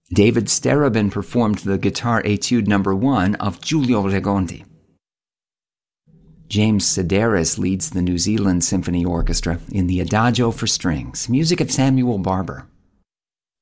David Starobin performed the guitar Etude No. 1 of Giulio Regondi. James Sedaris leads the New Zealand Symphony Orchestra in the Adagio for Strings, music of Samuel Barber.